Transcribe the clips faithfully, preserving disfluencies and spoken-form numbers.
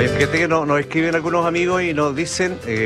Oye, fíjate que no- nos escriben algunos amigos y nos dicen eh,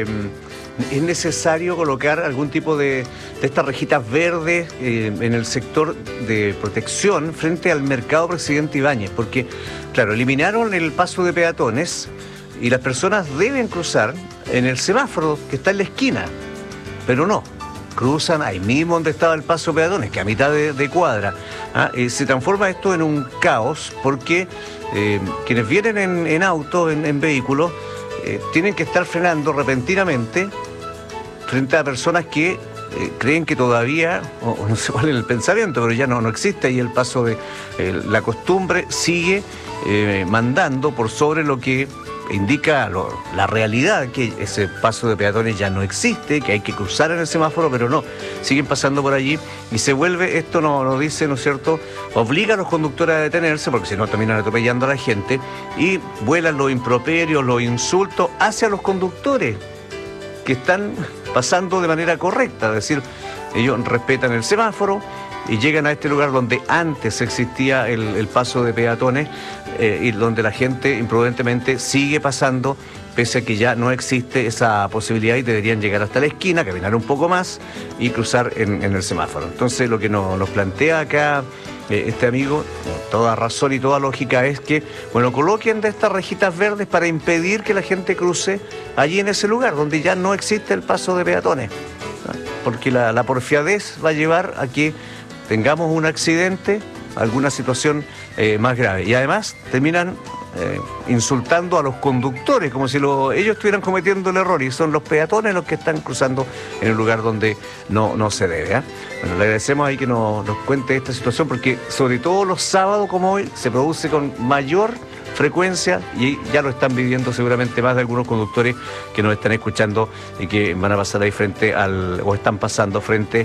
es necesario colocar algún tipo de, de estas rejitas verdes eh, en el sector de protección frente al mercado Presidente Ibáñez, porque, claro, eliminaron el paso de peatones y las personas deben cruzar en el semáforo que está en la esquina, pero no. Cruzan ahí mismo donde estaba el paso de peatones, que a mitad de, de cuadra. ¿ah? Eh, se transforma esto en un caos porque eh, quienes vienen en, en auto, en, en vehículos, eh, tienen que estar frenando repentinamente frente a personas que eh, creen que todavía, o, o no sé cuál es el pensamiento, pero ya no, no existe ahí el paso de... Eh, la costumbre sigue eh, mandando por sobre lo que indica lo, la realidad, que ese paso de peatones ya no existe, que hay que cruzar en el semáforo, pero no, siguen pasando por allí y se vuelve, esto nos no dice, ¿no es cierto?, obliga a los conductores a detenerse, porque si no terminan atropellando a la gente, y vuelan los improperios, los insultos hacia los conductores que están pasando de manera correcta, es decir, ellos respetan el semáforo y llegan a este lugar donde antes existía el, el paso de peatones eh, y donde la gente imprudentemente sigue pasando pese a que ya no existe esa posibilidad y deberían llegar hasta la esquina, caminar un poco más y cruzar en, en el semáforo. Entonces lo que nos, nos plantea acá eh, este amigo, toda razón y toda lógica, es que, bueno, coloquen de estas rejitas verdes para impedir que la gente cruce allí en ese lugar donde ya no existe el paso de peatones, ¿no? Porque la, la porfiadez va a llevar a que tengamos un accidente, alguna situación eh, más grave. Y además terminan eh, insultando a los conductores, como si lo, ellos estuvieran cometiendo el error, y son los peatones los que están cruzando en un lugar donde no, no se debe. ¿eh? Bueno, le agradecemos ahí que nos, nos cuente esta situación, porque sobre todo los sábados como hoy se produce con mayor frecuencia y ya lo están viviendo seguramente más de algunos conductores que nos están escuchando y que van a pasar ahí frente al, o están pasando frente